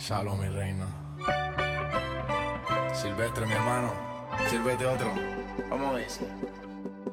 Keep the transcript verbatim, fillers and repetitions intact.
Gonzalo, mi reina. Silvestre, mi hermano. Sírvete otro. ¿Cómo dice?